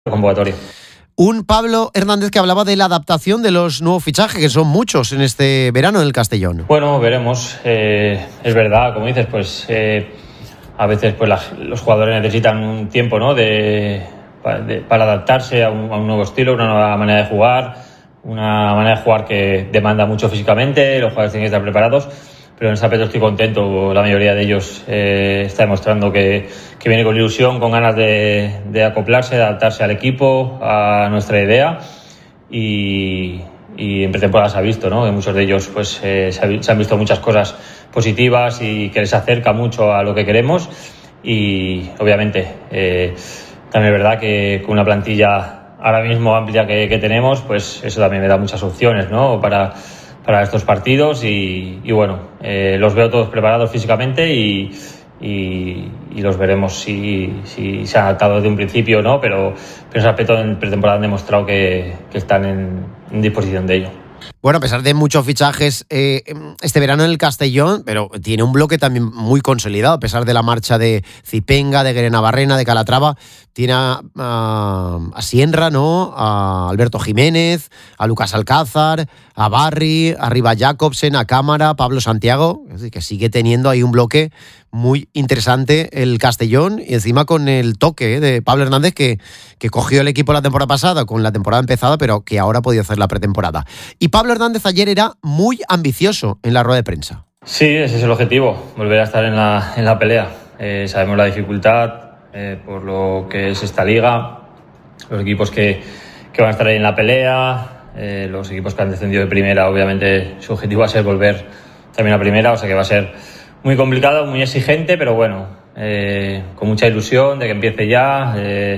convocatoria. Un Pablo Hernández que hablaba de la adaptación de los nuevos fichajes, que son muchos en este verano en el Castellón. Bueno, veremos. Es verdad, como dices, pues a veces pues los jugadores necesitan un tiempo, ¿no? para adaptarse a un nuevo estilo, una nueva manera de jugar, una manera de jugar que demanda mucho físicamente. Los jugadores tienen que estar preparados, pero en ese aspecto estoy contento. La mayoría de ellos está demostrando que viene con ilusión, con ganas de acoplarse, de adaptarse al equipo, a nuestra idea. Y en pretemporada se ha visto, ¿no? Que muchos de ellos pues se han visto muchas cosas positivas y que les acerca mucho a lo que queremos. Y obviamente también es verdad que con una plantilla ahora mismo amplia que tenemos, pues eso también me da muchas opciones, ¿no? Para estos partidos y bueno, los veo todos preparados físicamente y los veremos si se han adaptado desde un principio o no, pero en ese aspecto en pretemporada han demostrado que están en disposición de ello. Bueno, a pesar de muchos fichajes este verano en el Castellón, pero tiene un bloque también muy consolidado, a pesar de la marcha de Zipenga, de Guerena Barrena, de Calatrava. Tiene a Sienra, ¿no? A Alberto Jiménez, a Lucas Alcázar, a Barry, a Riva Jacobsen, a Cámara, Pablo Santiago. Es decir, que sigue teniendo ahí un bloque muy interesante el Castellón, y encima con el toque de Pablo Hernández que cogió el equipo la temporada pasada, con la temporada empezada, pero que ahora ha podido hacer la pretemporada. Y Pablo Hernández ayer era muy ambicioso en la rueda de prensa. Sí, ese es el objetivo, volver a estar en la pelea. Sabemos la dificultad por lo que es esta liga, los equipos que van a estar ahí en la pelea, los equipos que han descendido de primera, obviamente su objetivo va a ser volver también a primera, o sea que va a ser muy complicado, muy exigente, pero bueno, con mucha ilusión de que empiece ya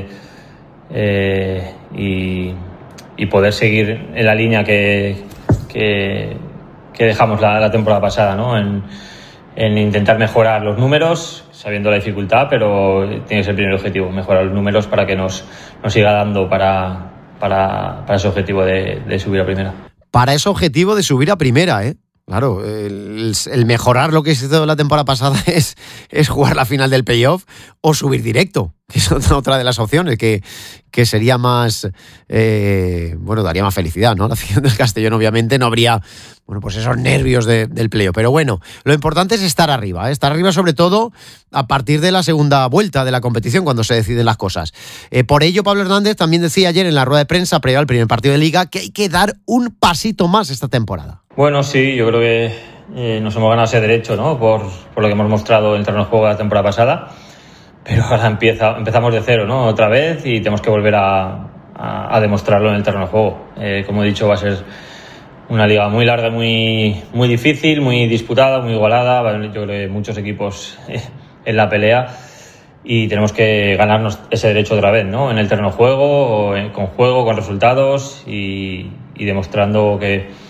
y poder seguir en la línea que dejamos la temporada pasada, ¿no? En intentar mejorar los números, sabiendo la dificultad, pero tiene que ser el primer objetivo, mejorar los números para que nos siga dando para ese objetivo de subir a primera. Para ese objetivo de subir a primera, ¿eh? Claro, el mejorar lo que se hizo la temporada pasada es jugar la final del playoff o subir directo, que es otra de las opciones que sería más, daría más felicidad, ¿no? La afición del Castellón obviamente no habría, pues esos nervios del playoff. Pero bueno, lo importante es estar arriba sobre todo a partir de la segunda vuelta de la competición, cuando se deciden las cosas. Por ello, Pablo Hernández también decía ayer en la rueda de prensa previa al primer partido de Liga que hay que dar un pasito más esta temporada. Bueno, sí, yo creo que nos hemos ganado ese derecho, ¿no? Por lo que hemos mostrado en el terreno de juego la temporada pasada, pero ahora empezamos de cero, ¿no? Otra vez, y tenemos que volver a demostrarlo en el terreno de juego. Como he dicho, va a ser una liga muy larga, muy, muy difícil, muy disputada, muy igualada. Yo creo que muchos equipos en la pelea y tenemos que ganarnos ese derecho otra vez, ¿no? En el terreno de juego, con resultados y demostrando que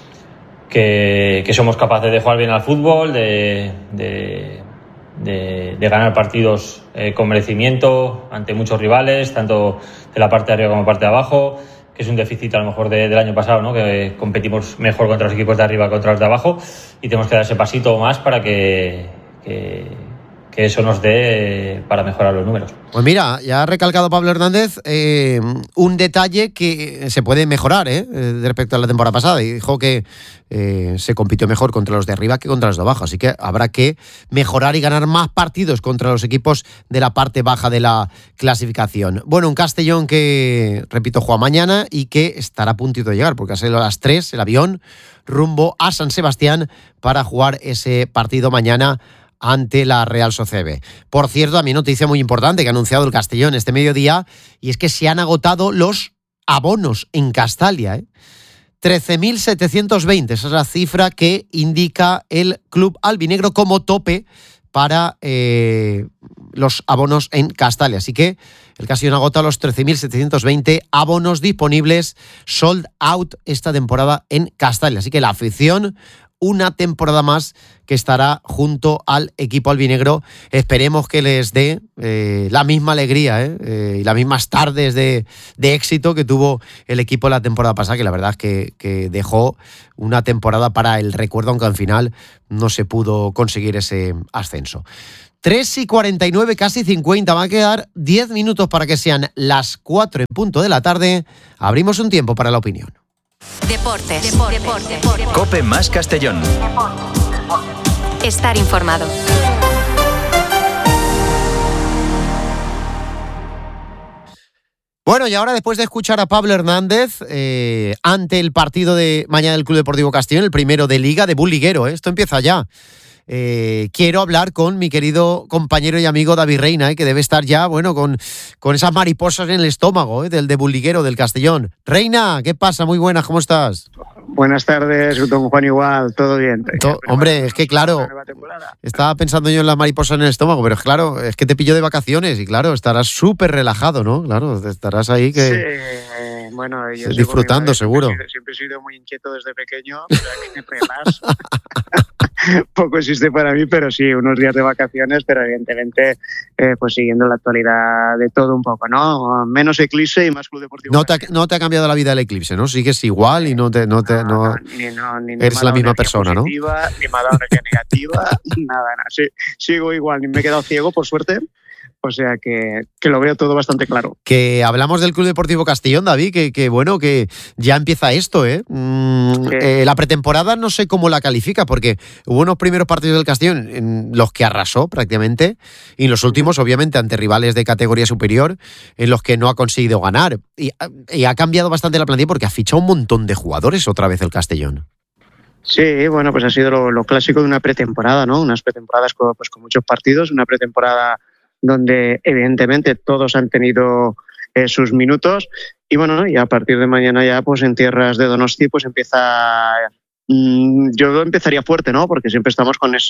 somos capaces de jugar bien al fútbol, de ganar partidos con merecimiento ante muchos rivales, tanto de la parte de arriba como de la parte de abajo, que es un déficit a lo mejor del año pasado, ¿no? Que competimos mejor contra los equipos de arriba que contra los de abajo, y tenemos que dar ese pasito más para que eso nos dé para mejorar los números. Pues mira, ya ha recalcado Pablo Hernández un detalle que se puede mejorar respecto a la temporada pasada, y dijo que se compitió mejor contra los de arriba que contra los de abajo, así que habrá que mejorar y ganar más partidos contra los equipos de la parte baja de la clasificación. Bueno, un Castellón que, repito, juega mañana y que estará a puntito de llegar, porque ha salido a las 3 el avión rumbo a San Sebastián para jugar ese partido mañana ante la Real Sociedad B. Por cierto, a mí noticia muy importante que ha anunciado el Castellón este mediodía, y es que se han agotado los abonos en Castalia, 13.720, esa es la cifra que indica el club albinegro como tope para los abonos en Castalia. Así que el Castellón ha agotado los 13.720 abonos disponibles, sold out esta temporada en Castalia. Así que la afición, una temporada más que estará junto al equipo albinegro. Esperemos que les dé la misma alegría y las mismas tardes de éxito que tuvo el equipo la temporada pasada, que la verdad es que dejó una temporada para el recuerdo, aunque al final no se pudo conseguir ese ascenso. 3:49, casi 50. Va a quedar 10 minutos para que sean las 4 en punto de la tarde. Abrimos un tiempo para la opinión. Deportes. COPE más Castellón. Estar informado. Bueno, y ahora después de escuchar a Pablo Hernández ante el partido de mañana del Club Deportivo Castellón, el primero de Liga, de Bull Liguero, esto empieza ya. Quiero hablar con mi querido compañero y amigo David Reina, que debe estar ya, bueno, con esas mariposas en el estómago, del de Bull Liguero, del Castellón. Reina, ¿qué pasa? Muy buenas, ¿cómo estás? Buenas tardes, don Juan, igual, todo bien. Hombre, es que claro, estaba pensando yo en las mariposas en el estómago, pero claro, es que te pillo de vacaciones y claro, estarás súper relajado, ¿no? Claro, estarás ahí que... Sí, bueno, yo disfrutando, seguro. Siempre he sido muy inquieto desde pequeño, o sea que relax. Poco existe para mí, pero sí, unos días de vacaciones, pero evidentemente pues siguiendo la actualidad de todo un poco, ¿no? Menos Eclipse y más Club Deportivo. No te ha cambiado la vida el Eclipse, ¿no? Sigues igual y no eres la misma persona, ¿no? Ni me ha dado energía negativa, nada. Sí, sigo igual, ni me he quedado ciego, por suerte. O sea que lo veo todo bastante claro. Que hablamos del Club Deportivo Castellón, David, que bueno, que ya empieza esto, ¿eh? La pretemporada no sé cómo la califica, porque hubo unos primeros partidos del Castellón en los que arrasó prácticamente, y los últimos, obviamente, ante rivales de categoría superior, en los que no ha conseguido ganar. Y ha cambiado bastante la plantilla porque ha fichado un montón de jugadores otra vez el Castellón. Sí, bueno, pues ha sido lo clásico de una pretemporada, ¿no? Unas pretemporadas con muchos partidos, una pretemporada donde evidentemente todos han tenido sus minutos y bueno, y a partir de mañana ya pues en tierras de Donosti pues yo empezaría fuerte, ¿no? Porque siempre estamos con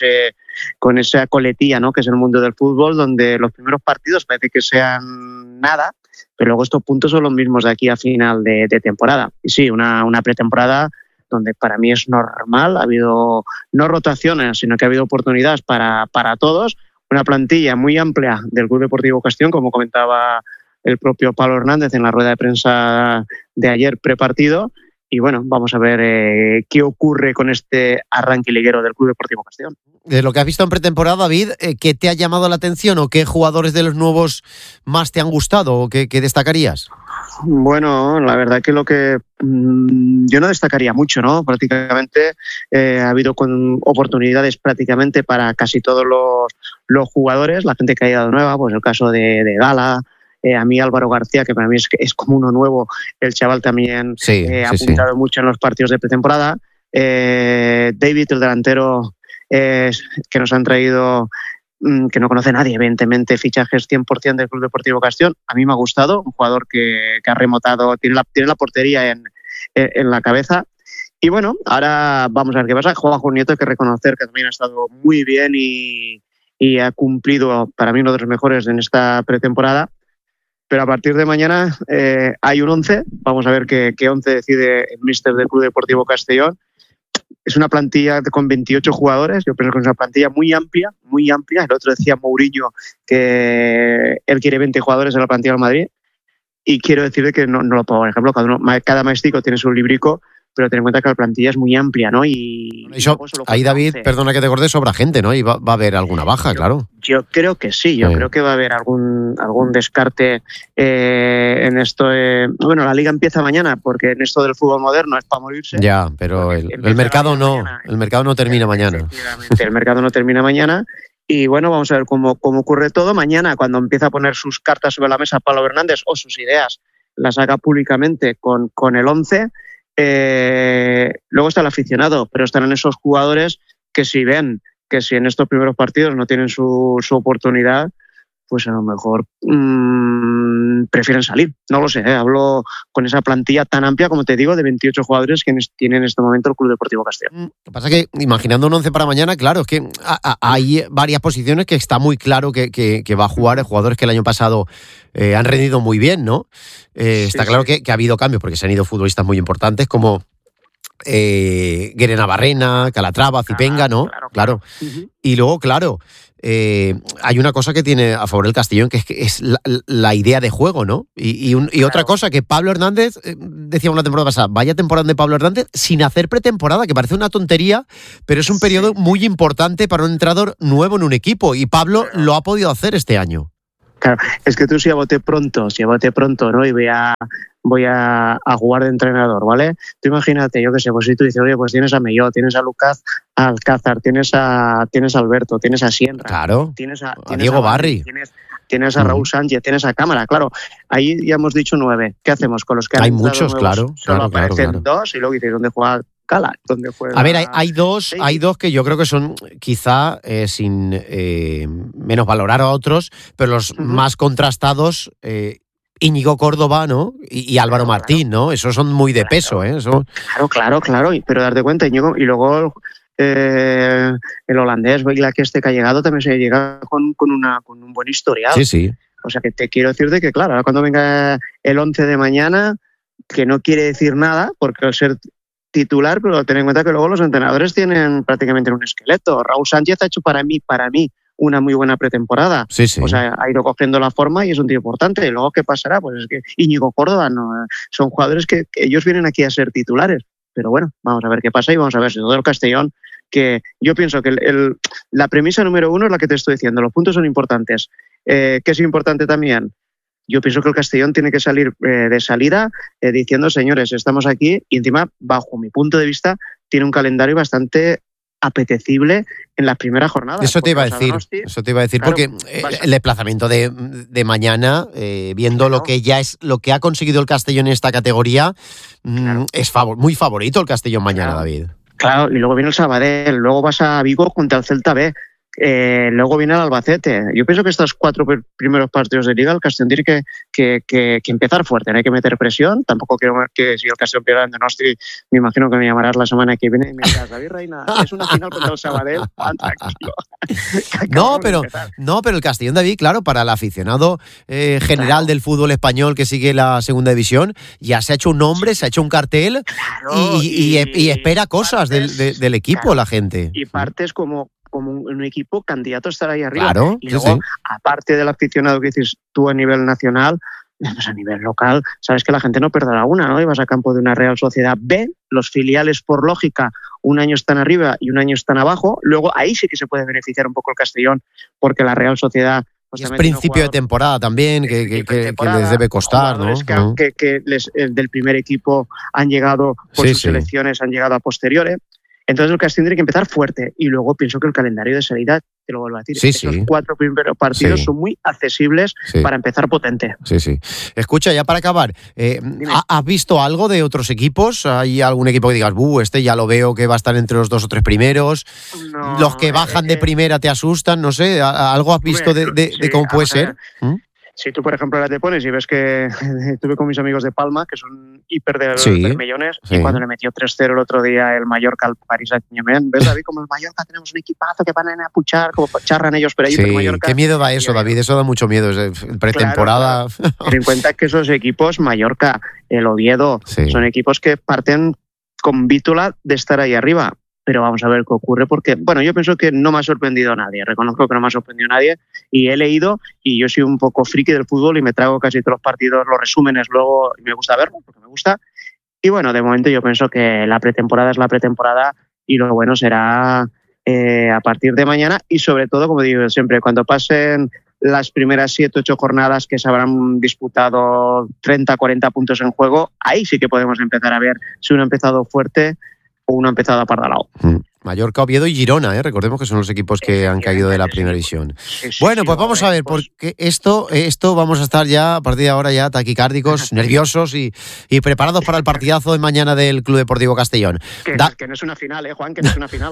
esa coletilla, ¿no? Que es el mundo del fútbol, donde los primeros partidos parece que sean nada, pero luego estos puntos son los mismos de aquí a final de temporada. Y sí, una pretemporada donde para mí es normal, ha habido no rotaciones, sino que ha habido oportunidades para todos. Una plantilla muy amplia del Club Deportivo Castellón, como comentaba el propio Pablo Hernández en la rueda de prensa de ayer prepartido. Y bueno, vamos a ver qué ocurre con este arranque liguero del Club Deportivo Castellón. De lo que has visto en pretemporada, David, ¿qué te ha llamado la atención o qué jugadores de los nuevos más te han gustado o qué destacarías? Bueno, la verdad que lo que yo no destacaría mucho, ¿no? Prácticamente ha habido oportunidades prácticamente para casi todos los jugadores, la gente que ha llegado nueva, pues el caso de Gala, a mí Álvaro García, que para mí es como uno nuevo, el chaval también ha apuntado mucho en los partidos de pretemporada. David, el delantero que nos han traído, que no conoce nadie, evidentemente, fichajes 100% del Club Deportivo Castellón. A mí me ha gustado, un jugador que ha remotado, tiene la portería en la cabeza. Y bueno, ahora vamos a ver qué pasa. Juanjo Nieto, hay que reconocer que también ha estado muy bien y ha cumplido, para mí, uno de los mejores en esta pretemporada. Pero a partir de mañana hay un 11. Vamos a ver qué 11 decide el míster del Club Deportivo Castellón. Es una plantilla con 28 jugadores. Yo pienso que es una plantilla muy amplia, muy amplia. El otro decía Mourinho que él quiere 20 jugadores en la plantilla del Madrid. Y quiero decirle que no lo pongo. Por ejemplo, cada maestrico tiene su librico, pero ten en cuenta que la plantilla es muy amplia, ¿no? Y ahí, David, perdona que te acorde, sobra gente, ¿no? Y va a haber alguna baja, claro. Yo creo que sí, creo que va a haber algún descarte en esto. Bueno, la liga empieza mañana, porque en esto del fútbol moderno es para morirse. Ya, pero el mercado no, el mercado no termina mañana. Efectivamente, el mercado no termina mañana. Y bueno, vamos a ver cómo ocurre todo. Mañana, cuando empieza a poner sus cartas sobre la mesa Pablo Hernández o sus ideas, las haga públicamente con el 11. Luego está el aficionado, pero estarán esos jugadores que si ven que si en estos primeros partidos no tienen su oportunidad, pues a lo mejor prefieren salir. No lo sé, hablo con esa plantilla tan amplia, como te digo, de 28 jugadores que tiene en este momento el Club Deportivo Castellón. Lo que pasa es que, imaginando un 11 para mañana, claro, es que hay varias posiciones que está muy claro que va a jugar jugadores que el año pasado han rendido muy bien, ¿no? Está claro que ha habido cambios, porque se han ido futbolistas muy importantes como Guerena Barrena, Calatrava, Zipenga, ¿no? Claro. Uh-huh. Y luego, claro, hay una cosa que tiene a favor el Castellón, que es la idea de juego, ¿no? Y otra cosa, que Pablo Hernández, decíamos la temporada pasada, vaya temporada de Pablo Hernández sin hacer pretemporada, que parece una tontería, pero es un periodo muy importante para un entrenador nuevo en un equipo, y Pablo lo ha podido hacer este año. Claro, es que tú si a bote pronto, ¿no? Y voy a jugar de entrenador, ¿vale? Tú imagínate, yo qué sé, pues si tú dices, oye, pues tienes a Melló, tienes a Lucas Alcázar, tienes a Alberto, tienes a Sierra, claro, tienes a Diego Barri, tienes a Raúl Sánchez, tienes a Cámara, claro, ahí ya hemos dicho 9. ¿Qué hacemos con los que hay muchos, claro, solo aparecen 2 y luego dices, ¿dónde juega Cala? ¿Dónde juega? A ver, hay dos que yo creo que son quizá sin menos valorar a otros, pero los más contrastados, Íñigo Córdoba, ¿no? Y Álvaro Martín, ¿no? Esos son muy de peso, ¿eh? Eso... Claro, pero darte cuenta, Íñigo, y luego el holandés, Weigla, que ha llegado, también se llega con un buen historial. Sí. O sea, que te quiero decir de que, claro, ahora cuando venga el 11 de mañana, que no quiere decir nada, porque al ser titular, pero ten en cuenta que luego los entrenadores tienen prácticamente un esqueleto. Raúl Sánchez ha hecho para mí una muy buena pretemporada. Sí. O sea, ha ido cogiendo la forma y es un tío importante. Y luego, ¿qué pasará? Pues es que Íñigo Córdoba, no, son jugadores que ellos vienen aquí a ser titulares. Pero bueno, vamos a ver qué pasa y vamos a ver si todo el Castellón, que yo pienso que la premisa número 1 es la que te estoy diciendo. Los puntos son importantes. ¿Qué es importante también? Yo pienso que el Castellón tiene que salir de salida diciendo, señores, estamos aquí, y encima, bajo mi punto de vista, tiene un calendario bastante apetecible en las primeras jornadas. Eso te iba a decir, claro, porque el desplazamiento de mañana, viendo lo que ha conseguido el Castellón en esta categoría, es muy favorito el Castellón mañana, David. Claro, y luego viene el Sabadell, luego vas a Vigo contra el Celta B, luego viene el Albacete. Yo pienso que estos 4 primeros partidos de Liga el Castellón tiene que empezar fuerte, no hay que meter presión. Tampoco quiero que si el Castellón pierda en Donosti, me imagino que me llamarás la semana que viene y me dirás, David Reina, es una final contra el Sabadell, tranquilo. No, pero el Castellón, David, claro, para el aficionado general del fútbol español que sigue la segunda división, ya se ha hecho un nombre, se ha hecho un cartel, y espera cosas del equipo, la gente. Y partes como un equipo candidato a estar ahí arriba. Claro, y luego, aparte del aficionado que dices tú a nivel nacional, pues a nivel local, sabes que la gente no perderá una, ¿no? Y vas a campo de una Real Sociedad B, los filiales, por lógica, un año están arriba y un año están abajo. Luego ahí sí que se puede beneficiar un poco el Castellón, porque la Real Sociedad... Pues es principio de temporada también, que les debe costar, ¿no? Que del primer equipo han llegado por sus selecciones, han llegado a posteriores. Entonces el Castellón tiene que empezar fuerte, y luego pienso que el calendario de salida, te lo vuelvo a decir, esos 4 primeros partidos son muy accesibles para empezar potente. Sí. Escucha, ya para acabar, ¿has visto algo de otros equipos? ¿Hay algún equipo que digas, este ya lo veo que va a estar entre los 2 o 3 primeros? No, los que bajan de primera te asustan, no sé, ¿algo has visto de cómo puede ser? Si tú, por ejemplo, ahora te pones y ves que estuve con mis amigos de Palma, que son hiper de millones, y cuando le metió 3-0 el otro día el Mallorca al Paris Saint-Germain, ¿ves, David? Como el Mallorca tenemos un equipazo que van a puchar, como charran ellos, pero ahí el Mallorca... Qué miedo da eso, David, eso da mucho miedo, es pretemporada... Claro. Ten en cuenta que esos equipos, Mallorca, el Oviedo, son equipos que parten con vítula de estar ahí arriba. Pero vamos a ver qué ocurre, porque, bueno, yo pienso que no me ha sorprendido a nadie, reconozco que no me ha sorprendido a nadie, y he leído, y yo soy un poco friki del fútbol y me trago casi todos los partidos, los resúmenes luego, y me gusta verlo, porque me gusta, y bueno, de momento yo pienso que la pretemporada es la pretemporada, y lo bueno será a partir de mañana, y sobre todo, como digo siempre, cuando pasen las primeras 7-8 jornadas que se habrán disputado 30-40 puntos en juego, ahí sí que podemos empezar a ver si uno ha empezado fuerte o uno ha empezado apardalado. Mallorca, Oviedo y Girona, recordemos que son los equipos que han caído de la primera división. Bueno, pues vamos a ver, porque esto vamos a estar ya, a partir de ahora ya taquicárdicos, nerviosos y preparados para el partidazo de mañana del Club Deportivo Castellón. Que no es una final, Juan, que no es una final.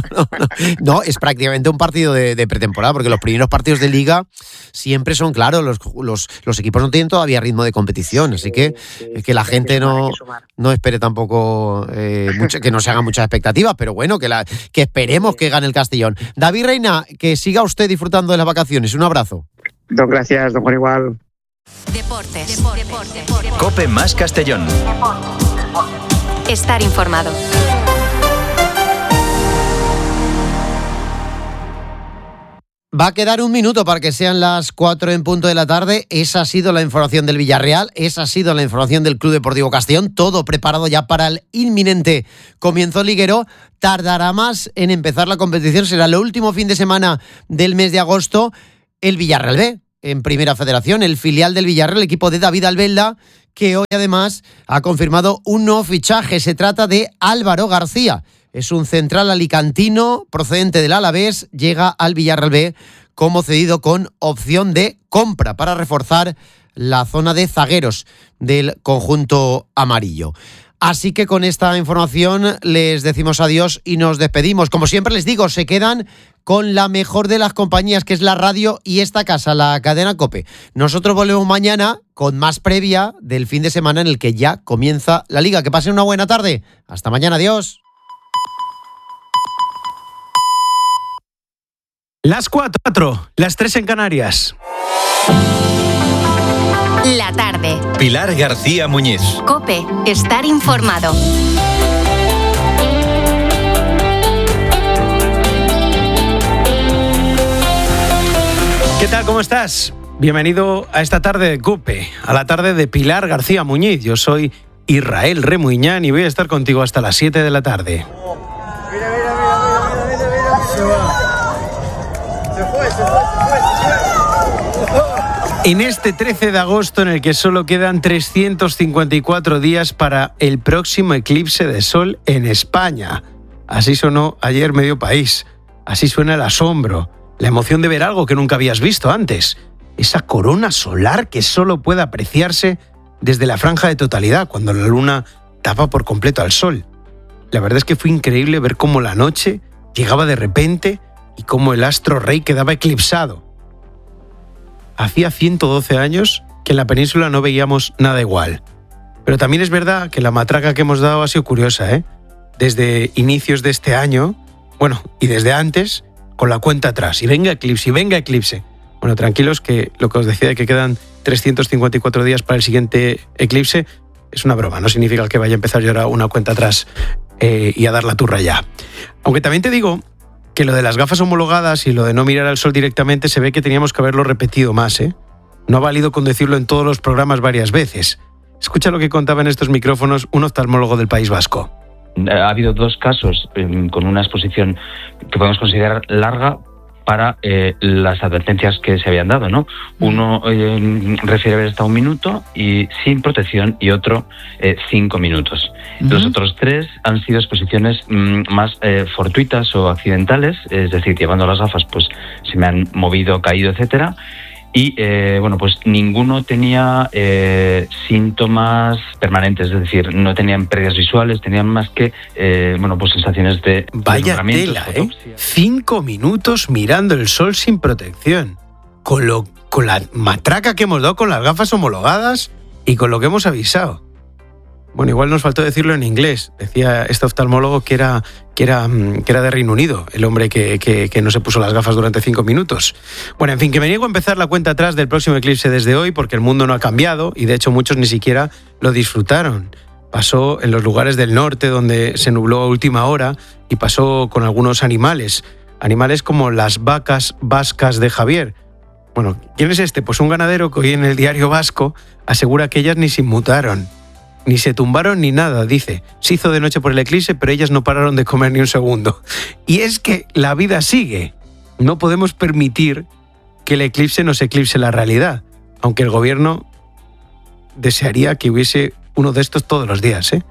No, es prácticamente un partido de pretemporada, porque los primeros partidos de Liga siempre son, claro, los equipos no tienen todavía ritmo de competición, así que la gente no espere tampoco que no se hagan muchas expectativas, pero bueno, que esperemos que gane el Castellón. David Reina, que siga usted disfrutando de las vacaciones. Un abrazo. Don, gracias, don Juan, igual. Deportes. COPE más Castellón. Estar informado. Va a quedar un minuto para que sean las 4 en punto de la tarde. Esa ha sido la información del Villarreal, esa ha sido la información del Club Deportivo Castellón. Todo preparado ya para el inminente comienzo liguero. Tardará más en empezar la competición. Será el último fin de semana del mes de agosto. El Villarreal B, en Primera Federación, el filial del Villarreal, el equipo de David Albelda, que hoy además ha confirmado un nuevo fichaje. Se trata de Álvaro García. Es un central alicantino procedente del Alavés, llega al Villarreal B como cedido con opción de compra para reforzar la zona de zagueros del conjunto amarillo. Así que con esta información les decimos adiós y nos despedimos. Como siempre les digo, se quedan con la mejor de las compañías, que es la radio y esta casa, la cadena COPE. Nosotros volvemos mañana con más previa del fin de semana en el que ya comienza la Liga. Que pasen una buena tarde. Hasta mañana, adiós. Las 4, las 3 en Canarias. La tarde. Pilar García Muñiz. COPE, estar informado. ¿Qué tal? ¿Cómo estás? Bienvenido a esta tarde de COPE, a la tarde de Pilar García Muñiz. Yo soy Israel Remuñán y voy a estar contigo hasta las 7 de la tarde. Mira. Se va. Se fue. En este 13 de agosto, en el que solo quedan 354 días para el próximo eclipse de sol en España. Así sonó ayer medio país. Así suena el asombro, la emoción de ver algo que nunca habías visto antes. Esa corona solar que solo puede apreciarse desde la franja de totalidad, cuando la luna tapa por completo al sol. La verdad es que fue increíble ver cómo la noche llegaba de repente y cómo el astro rey quedaba eclipsado. Hacía 112 años que en la península no veíamos nada igual. Pero también es verdad que la matraca que hemos dado ha sido curiosa, ¿eh? Desde inicios de este año, bueno, y desde antes, con la cuenta atrás. Y venga eclipse. Bueno, tranquilos, que lo que os decía de que quedan 354 días para el siguiente eclipse es una broma. No significa que vaya a empezar yo ahora una cuenta atrás y a dar la turra ya. Aunque también te digo que lo de las gafas homologadas y lo de no mirar al sol directamente se ve que teníamos que haberlo repetido más, ¿eh? No ha valido con decirlo en todos los programas varias veces. Escucha lo que contaba en estos micrófonos un oftalmólogo del País Vasco. Ha habido 2 casos con una exposición que podemos considerar larga para las advertencias que se habían dado, ¿no? Uno refiere haber estado 1 minuto y sin protección y otro 5 minutos. Los otros 3 han sido exposiciones más fortuitas o accidentales, es decir, llevando las gafas pues se me han movido, caído, etcétera. Y, pues ninguno tenía síntomas permanentes, es decir, no tenían pérdidas visuales, tenían más que, sensaciones de... Vaya tela, 5 minutos mirando el sol sin protección. Con la matraca que hemos dado con las gafas homologadas y con lo que hemos avisado. Bueno, igual nos faltó decirlo en inglés. Decía este oftalmólogo que era de Reino Unido, el hombre que no se puso las gafas durante 5 minutos. Bueno, en fin, que me niego a empezar la cuenta atrás del próximo eclipse desde hoy, porque el mundo no ha cambiado y de hecho muchos ni siquiera lo disfrutaron. Pasó en los lugares del norte donde se nubló a última hora y pasó con algunos animales como las vacas vascas de Javier. Bueno, ¿quién es este? Pues un ganadero que hoy en el Diario Vasco asegura que ellas ni se inmutaron. Ni se tumbaron ni nada, dice. Se hizo de noche por el eclipse, pero ellas no pararon de comer ni un segundo. Y es que la vida sigue. No podemos permitir que el eclipse nos eclipse la realidad, aunque el gobierno desearía que hubiese uno de estos todos los días, ¿eh?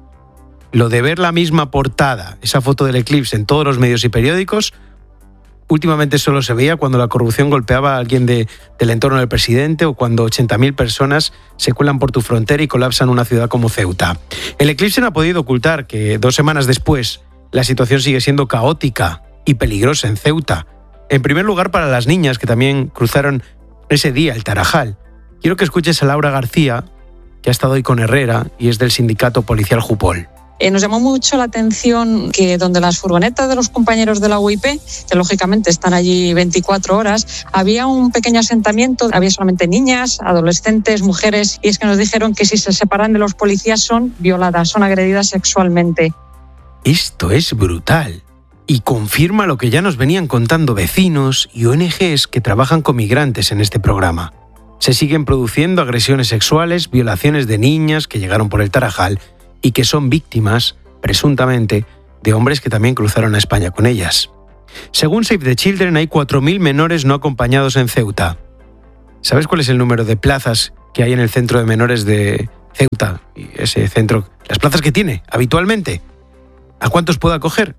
Lo de ver la misma portada, esa foto del eclipse en todos los medios y periódicos, últimamente solo se veía cuando la corrupción golpeaba a alguien del entorno del presidente o cuando 80.000 personas se cuelan por tu frontera y colapsan una ciudad como Ceuta. El eclipse no ha podido ocultar que 2 semanas después la situación sigue siendo caótica y peligrosa en Ceuta. En primer lugar para las niñas que también cruzaron ese día el Tarajal. Quiero que escuches a Laura García, que ha estado hoy con Herrera y es del sindicato policial Jupol. Nos llamó mucho la atención que donde las furgonetas de los compañeros de la UIP, que lógicamente están allí 24 horas, había un pequeño asentamiento, había solamente niñas, adolescentes, mujeres, y es que nos dijeron que si se separan de los policías son violadas, son agredidas sexualmente. Esto es brutal. y confirma lo que ya nos venían contando vecinos y ONGs que trabajan con migrantes en este programa. Se siguen produciendo agresiones sexuales, violaciones de niñas que llegaron por el Tarajal y que son víctimas, presuntamente, de hombres que también cruzaron a España con ellas. Según Save the Children, hay 4.000 menores no acompañados en Ceuta. ¿Sabes cuál es el número de plazas que hay en el centro de menores de Ceuta? Y ese centro, las plazas que tiene habitualmente. ¿A cuántos puede acoger?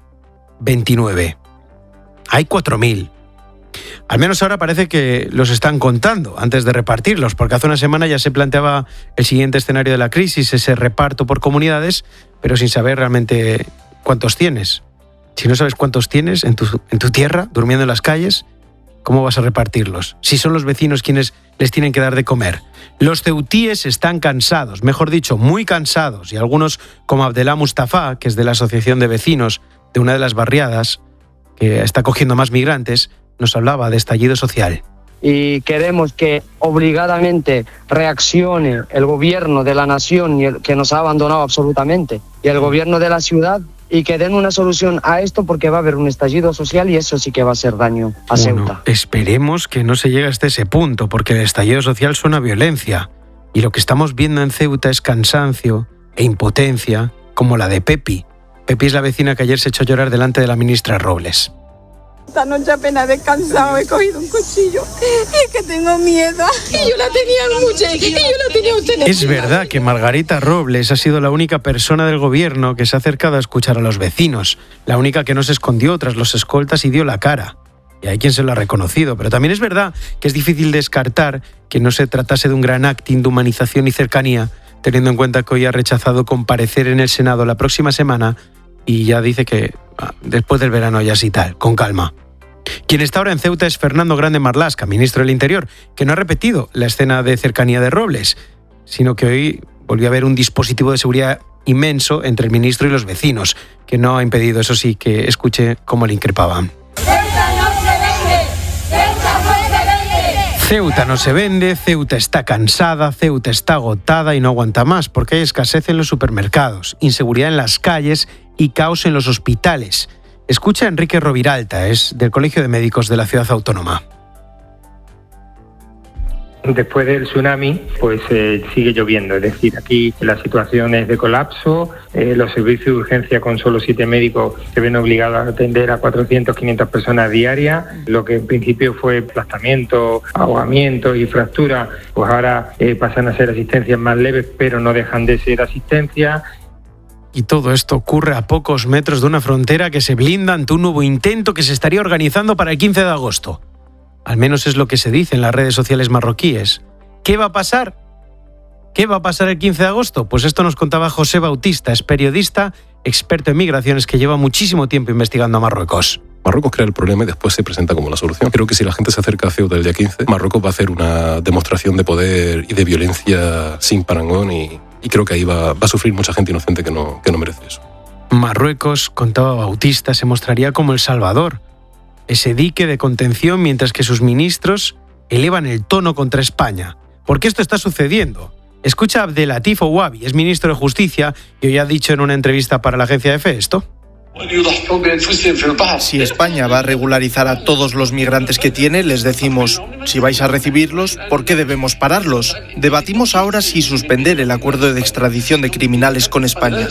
29. Hay 4.000. Al menos ahora parece que los están contando antes de repartirlos, porque hace una semana ya se planteaba el siguiente escenario de la crisis, ese reparto por comunidades, pero sin saber realmente cuántos tienes. Si no sabes cuántos tienes en tu tierra, durmiendo en las calles, ¿cómo vas a repartirlos? Si son los vecinos quienes les tienen que dar de comer. Los ceutíes están cansados, mejor dicho, muy cansados, y algunos, como Abdelá Mustafa, que es de la Asociación de Vecinos de una de las barriadas, que está acogiendo más migrantes, nos hablaba de estallido social. Y queremos que obligadamente reaccione el gobierno de la nación, que nos ha abandonado absolutamente, y el gobierno de la ciudad, y que den una solución a esto, porque va a haber un estallido social y eso sí que va a hacer daño a Ceuta. Esperemos que no se llegue hasta ese punto, porque el estallido social suena a violencia. Y lo que estamos viendo en Ceuta es cansancio e impotencia, como la de Pepi. Pepi es la vecina que ayer se echó a llorar delante de la ministra Robles. Esta noche apenas descansado, he cogido un cuchillo y es que tengo miedo. Y yo la tenía mucha, y yo la tenía usted. Es verdad que Margarita Robles ha sido la única persona del gobierno que se ha acercado a escuchar a los vecinos, la única que no se escondió tras los escoltas y dio la cara. Y hay quien se lo ha reconocido, pero también es verdad que es difícil descartar que no se tratase de un gran acting de humanización y cercanía, teniendo en cuenta que hoy ha rechazado comparecer en el Senado la próxima semana y ya dice que después del verano ya sí tal, con calma. Quien está ahora en Ceuta es Fernando Grande Marlaska, ministro del Interior, que no ha repetido la escena de cercanía de Robles, sino que hoy volvió a haber un dispositivo de seguridad inmenso entre el ministro y los vecinos, que no ha impedido, eso sí, que escuche cómo le increpaban. Ceuta no se vende, Ceuta está cansada, Ceuta está agotada y no aguanta más, porque hay escasez en los supermercados, inseguridad en las calles y caos en los hospitales. Escucha a Enrique Roviralta, es del Colegio de Médicos de la Ciudad Autónoma. Después del tsunami, pues sigue lloviendo, es decir, aquí la situación es de colapso, los servicios de urgencia con solo 7 médicos se ven obligados a atender a 400, 500 personas diarias, lo que en principio fue aplastamiento, ahogamiento y fractura, pues ahora pasan a ser asistencias más leves, pero no dejan de ser asistencias. Y todo esto ocurre a pocos metros de una frontera que se blinda ante un nuevo intento que se estaría organizando para el 15 de agosto. Al menos es lo que se dice en las redes sociales marroquíes. ¿Qué va a pasar? ¿Qué va a pasar el 15 de agosto? Pues esto nos contaba José Bautista, es periodista, experto en migraciones que lleva muchísimo tiempo investigando a Marruecos. Marruecos crea el problema y después se presenta como la solución. Creo que si la gente se acerca a Ceuta el día 15, Marruecos va a hacer una demostración de poder y de violencia sin parangón y creo que ahí va a sufrir mucha gente inocente que no merece eso. Marruecos, contaba Bautista, se mostraría como El Salvador, ese dique de contención mientras que sus ministros elevan el tono contra España. ¿Por qué esto está sucediendo? Escucha a Abdelatif Ouabi, es ministro de Justicia, y hoy ha dicho en una entrevista para la agencia EFE esto. Si España va a regularizar a todos los migrantes que tiene, les decimos, si vais a recibirlos, ¿por qué debemos pararlos? Debatimos ahora si suspender el acuerdo de extradición de criminales con España.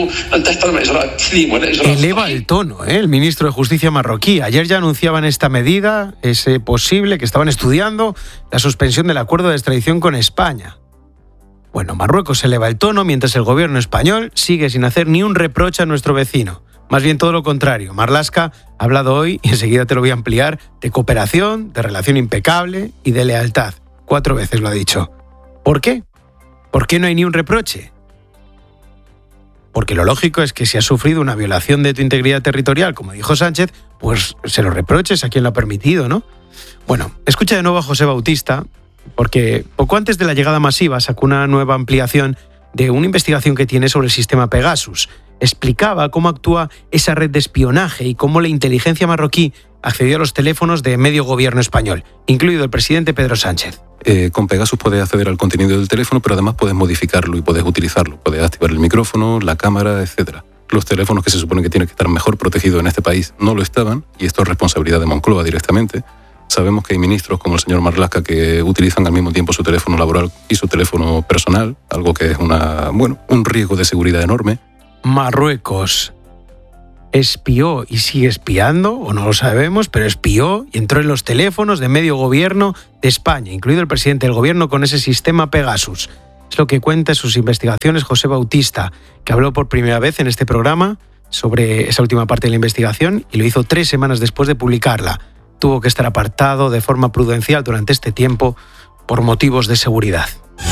Eleva el tono, el ministro de Justicia marroquí. Ayer ya anunciaban esta medida, es posible que estaban estudiando la suspensión del acuerdo de extradición con España. Bueno, Marruecos eleva el tono mientras el gobierno español sigue sin hacer ni un reproche a nuestro vecino. Más bien todo lo contrario. Marlaska ha hablado hoy, y enseguida te lo voy a ampliar, de cooperación, de relación impecable y de lealtad. 4 veces lo ha dicho. ¿Por qué? ¿Por qué no hay ni un reproche? Porque lo lógico es que si has sufrido una violación de tu integridad territorial, como dijo Sánchez, pues se lo reproches a quien lo ha permitido, ¿no? Bueno, escucha de nuevo a José Bautista, porque poco antes de la llegada masiva sacó una nueva ampliación de una investigación que tiene sobre el sistema Pegasus. Explicaba cómo actúa esa red de espionaje y cómo la inteligencia marroquí accedió a los teléfonos de medio gobierno español, incluido el presidente Pedro Sánchez. Con Pegasus puedes acceder al contenido del teléfono, pero además puedes modificarlo y puedes utilizarlo. Puedes activar el micrófono, la cámara, etc. los teléfonos que se supone que tienen que estar mejor protegidos en este país no lo estaban, y esto es responsabilidad de Moncloa directamente. Sabemos que hay ministros como el señor Marlaska que utilizan al mismo tiempo su teléfono laboral y su teléfono personal, algo que es un riesgo de seguridad enorme. Marruecos espió y sigue espiando, o no lo sabemos, pero espió y entró en los teléfonos de medio gobierno de España, incluido el presidente del gobierno, con ese sistema Pegasus. Es lo que cuenta en sus investigaciones José Bautista, que habló por primera vez en este programa sobre esa última parte de la investigación y lo hizo 3 semanas después de publicarla. Tuvo que estar apartado de forma prudencial durante este tiempo por motivos de seguridad.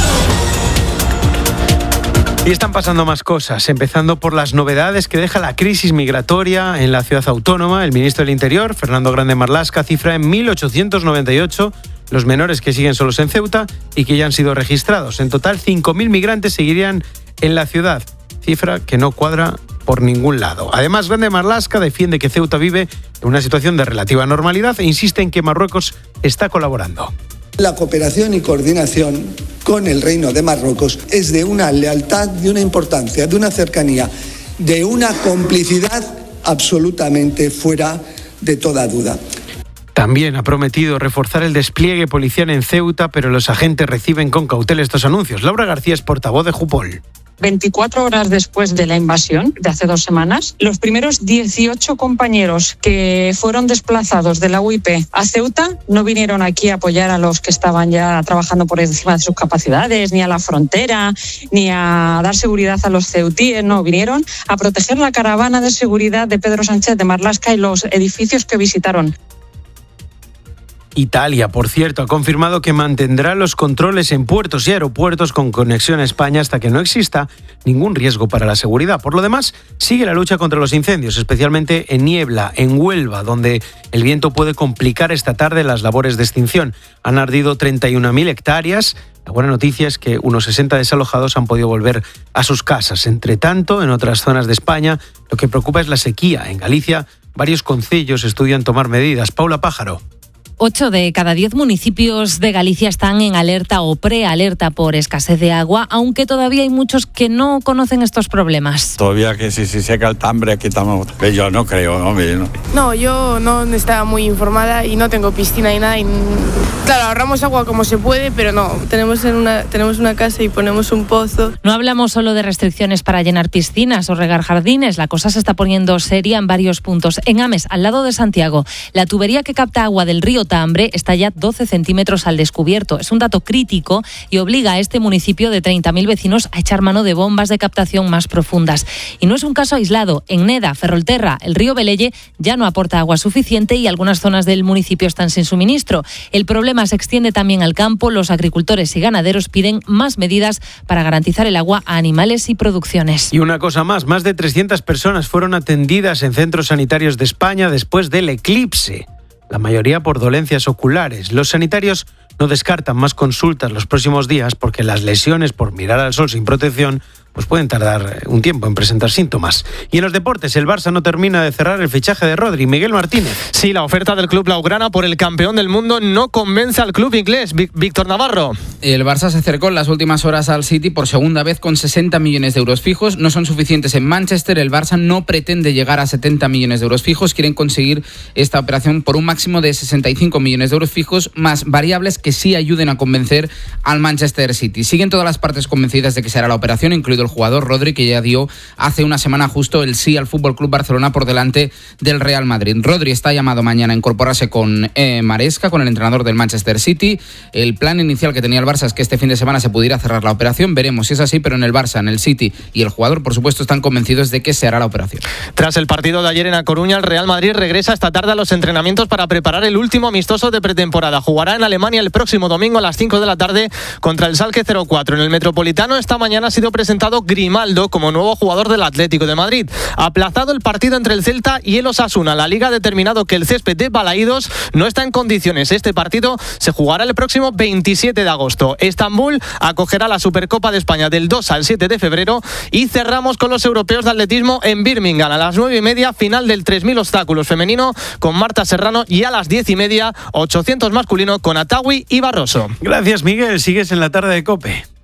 Y están pasando más cosas, empezando por las novedades que deja la crisis migratoria en la ciudad autónoma. El ministro del Interior, Fernando Grande Marlaska, cifra en 1.898 los menores que siguen solos en Ceuta y que ya han sido registrados. En total, 5.000 migrantes seguirían en la ciudad, cifra que no cuadra por ningún lado. Además, Grande Marlaska defiende que Ceuta vive en una situación de relativa normalidad e insiste en que Marruecos está colaborando. La cooperación y coordinación con el Reino de Marruecos es de una lealtad, de una importancia, de una cercanía, de una complicidad absolutamente fuera de toda duda. También ha prometido reforzar el despliegue policial en Ceuta, pero los agentes reciben con cautela estos anuncios. Laura García es portavoz de Jupol. 24 horas después de la invasión de hace 2 semanas, los primeros 18 compañeros que fueron desplazados de la UIP a Ceuta no vinieron aquí a apoyar a los que estaban ya trabajando por encima de sus capacidades, ni a la frontera, ni a dar seguridad a los ceutíes, no, vinieron a proteger la caravana de seguridad de Pedro Sánchez de Marlaska y los edificios que visitaron. Italia, por cierto, ha confirmado que mantendrá los controles en puertos y aeropuertos con conexión a España hasta que no exista ningún riesgo para la seguridad. Por lo demás, sigue la lucha contra los incendios, especialmente en Niebla, en Huelva, donde el viento puede complicar esta tarde las labores de extinción. Han ardido 31.000 hectáreas. La buena noticia es que unos 60 desalojados han podido volver a sus casas. Entre tanto, en otras zonas de España, lo que preocupa es la sequía. En Galicia, varios concellos estudian tomar medidas. Paula Pájaro. 8 de cada 10 municipios de Galicia están en alerta o prealerta por escasez de agua, aunque todavía hay muchos que no conocen estos problemas. Todavía que si se seca el tambre aquí estamos. Yo no creo, hombre. No, yo no estaba muy informada y no tengo piscina ni nada. Claro, ahorramos agua como se puede, pero no. Tenemos una casa y ponemos un pozo. No hablamos solo de restricciones para llenar piscinas o regar jardines. La cosa se está poniendo seria en varios puntos. En Ames, al lado de Santiago, la tubería que capta agua del río Tambre está ya 12 centímetros al descubierto. Es un dato crítico y obliga a este municipio de 30.000 vecinos a echar mano de bombas de captación más profundas. Y no es un caso aislado. En Neda, Ferrolterra, el río Velelle ya no aporta agua suficiente y algunas zonas del municipio están sin suministro. El problema se extiende también al campo. Los agricultores y ganaderos piden más medidas para garantizar el agua a animales y producciones. Y una cosa más de 300 personas fueron atendidas en centros sanitarios de España después del eclipse. La mayoría por dolencias oculares. Los sanitarios no descartan más consultas los próximos días porque las lesiones por mirar al sol sin protección pues pueden tardar un tiempo en presentar síntomas. Y en los deportes, el Barça no termina de cerrar el fichaje de Rodri. Miguel Martínez. Sí, la oferta del club blaugrana por el campeón del mundo no convence al club inglés. Víctor Navarro. El Barça se acercó en las últimas horas al City por segunda vez con 60 millones de euros fijos. No son suficientes en Manchester. El Barça no pretende llegar a 70 millones de euros fijos. Quieren conseguir esta operación por un máximo de 65 millones de euros fijos, más variables que sí ayuden a convencer al Manchester City. Siguen todas las partes convencidas de que se hará la operación, incluido el jugador Rodri, que ya dio hace una semana justo el sí al FC Barcelona por delante del Real Madrid. Rodri está llamado mañana a incorporarse con Maresca, con el entrenador del Manchester City. El plan inicial que tenía el Barça es que este fin de semana se pudiera cerrar la operación. Veremos si es así, pero en el Barça, en el City y el jugador, por supuesto, están convencidos de que se hará la operación. Tras el partido de ayer en A Coruña, el Real Madrid regresa esta tarde a los entrenamientos para preparar el último amistoso de pretemporada. Jugará en Alemania el próximo domingo a las 5 de la tarde contra el Schalke 04. En el Metropolitano esta mañana ha sido presentado Grimaldo como nuevo jugador del Atlético de Madrid. Aplazado el partido entre el Celta y el Osasuna. La Liga ha determinado que el césped de Balaídos no está en condiciones. Este partido se jugará el próximo 27 de agosto. Estambul acogerá la Supercopa de España del 2 al 7 de febrero y cerramos con los europeos de atletismo en Birmingham. A las 9:30, final del 3.000 obstáculos femenino con Marta Serrano y a las 10:30, 800 masculino con Atawi y Barroso. Gracias, Miguel. Sigues en la tarde de COPE.